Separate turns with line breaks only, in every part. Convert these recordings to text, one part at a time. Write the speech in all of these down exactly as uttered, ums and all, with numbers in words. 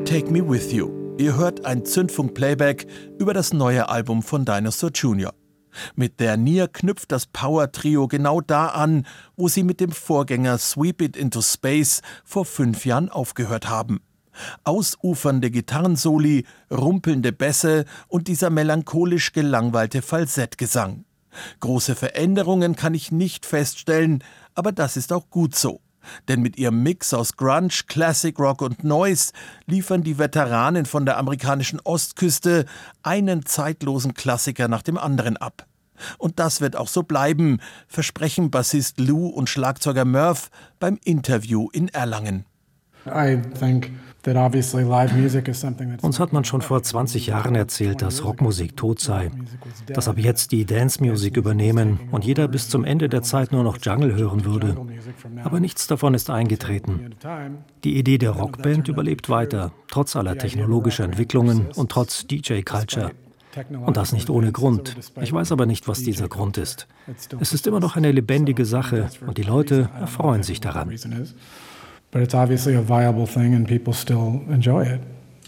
Take Me With You. Ihr hört ein Zündfunk-Playback über das neue Album von Dinosaur Junior Mit Their Near knüpft das Power-Trio genau da an, wo sie mit dem Vorgänger Sweep It Into Space vor fünf Jahren aufgehört haben. Ausufernde Gitarrensoli, rumpelnde Bässe und dieser melancholisch gelangweilte Falsettgesang. Große Veränderungen kann ich nicht feststellen, aber das ist auch gut so. Denn mit ihrem Mix aus Grunge, Classic Rock und Noise liefern die Veteranen von der amerikanischen Ostküste einen zeitlosen Klassiker nach dem anderen ab. Und das wird auch so bleiben, versprechen Bassist Lou und Schlagzeuger Murph beim Interview in Erlangen.
Uns hat man schon vor zwanzig Jahren erzählt, dass Rockmusik tot sei, dass ab jetzt die Dance Music übernehmen und jeder bis zum Ende der Zeit nur noch Jungle hören würde. Aber nichts davon ist eingetreten. Die Idee der Rockband überlebt weiter, trotz aller technologischer Entwicklungen und trotz D J-Culture. Und das nicht ohne Grund. Ich weiß aber nicht, was dieser Grund ist. Es ist immer noch eine lebendige Sache und die Leute erfreuen sich daran.
But it's obviously a viable thing and people still enjoy it.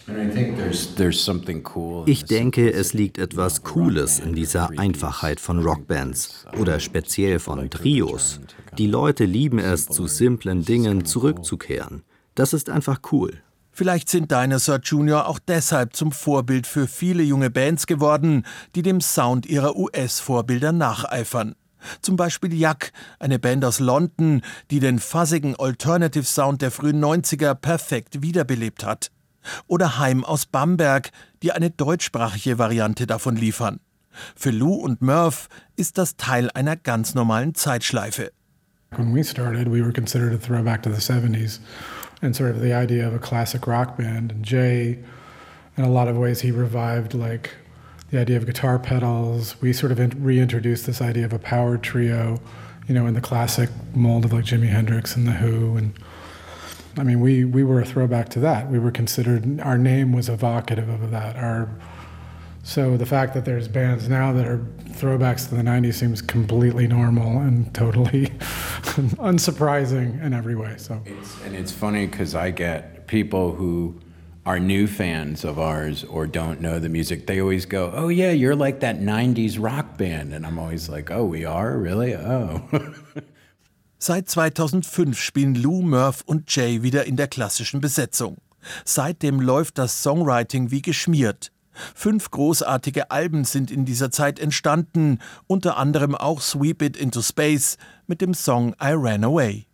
Ich denke, es liegt etwas Cooles in dieser Einfachheit von Rockbands oder speziell von Trios. Die Leute lieben es, zu simplen Dingen zurückzukehren. Das ist einfach cool.
Vielleicht sind Dinosaur Junior auch deshalb zum Vorbild für viele junge Bands geworden, die dem Sound ihrer U S-Vorbilder nacheifern. Zum Beispiel Yuck, eine Band aus London, die den fuzzigen Alternative-Sound der frühen neunziger perfekt wiederbelebt hat. Oder Haim aus Bamberg, die eine deutschsprachige Variante davon liefern. Für Lou und Murph ist das Teil einer ganz normalen Zeitschleife.
When we started, we were considered a throwback to the seventies and sort of the idea of a classic rock band. And Jay, in a lot of ways, he revived like the idea of guitar pedals. We sort of reintroduced this idea of a power trio, you know, in the classic mold of like Jimi Hendrix and The Who. And I mean, we, we were a throwback to that. We were considered, our name was evocative of that. Our, so the fact that there's bands now that are throwbacks to the nineties seems completely normal and totally unsurprising in every way. So,
it's, and it's funny because I get people who are new fans of ours or don't know the music, they always go, oh yeah, you're like that nineties rock band. And I'm always like, oh, we are? Really? Oh.
Seit zweitausendfünf spielen Lou, Murph und Jay wieder in der klassischen Besetzung. Seitdem läuft das Songwriting wie geschmiert. Fünf großartige Alben sind in dieser Zeit entstanden, unter anderem auch Sweep It Into Space mit dem Song I Ran Away.